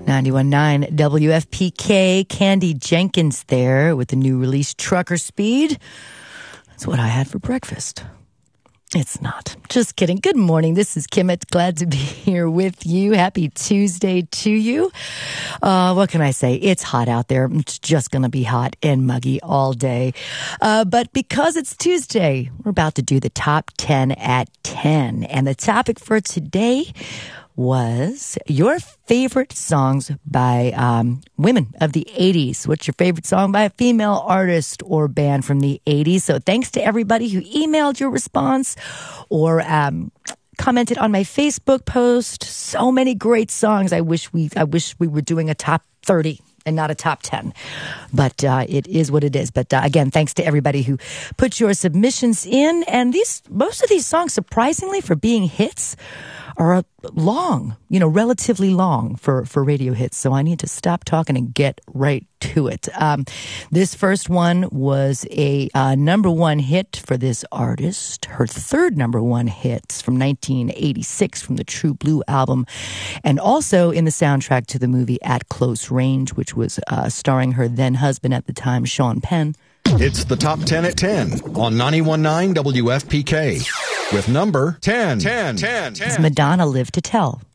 91.9 WFPK. Candy Jenkins there with the new release Trucker Speed. That's what I had for breakfast. It's not. Just kidding. Good morning. This is Kimmett. Glad to be here with you. Happy Tuesday to you. What can I say? It's hot out there. It's just going to be hot and muggy all day. But because it's Tuesday, we're about to do the top 10 at 10. And the topic for today was your favorite songs by women of the 80s. What's your favorite song by a female artist or band from the 80s? So thanks to everybody who emailed your response or commented on my Facebook post. So many great songs. I wish we were doing a top 30 and not a top 10. But it is what it is. But again, thanks to everybody who put your submissions in. And most of these songs, surprisingly, for being hits, are long, relatively long for radio hits. So I need to stop talking and get right to it. This first one was a number one hit for this artist. Her third number one hit from 1986 from the True Blue album. And also in the soundtrack to the movie At Close Range, which was starring her then husband at the time, Sean Penn. It's the top 10 at 10 on 91.9 WFPK with number 10. It's Madonna, Live to Tell.